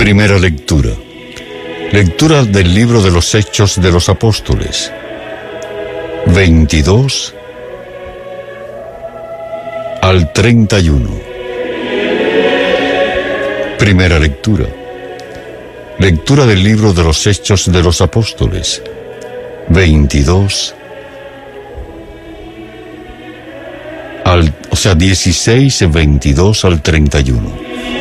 Primera lectura. Lectura del libro de los Hechos de los Apóstoles. 22 al 31. Primera lectura. Lectura del libro de los Hechos de los Apóstoles. 16, 22 al 31.